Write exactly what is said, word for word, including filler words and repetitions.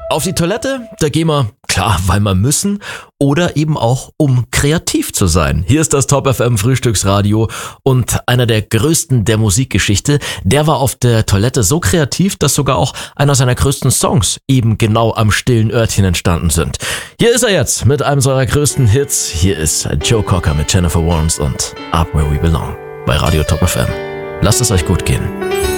Auf die Toilette, da gehen wir, klar, weil wir müssen oder eben auch, um kreativ zu sein. Hier ist das Top F M Frühstücksradio und einer der größten der Musikgeschichte, der war auf der Toilette so kreativ, dass sogar auch einer seiner größten Songs eben genau am stillen Örtchen entstanden sind. Hier ist er jetzt mit einem seiner größten Hits. Hier ist Joe Cocker mit Jennifer Warnes und Up Where We Belong bei Radio Top F M. Lasst es euch gut gehen.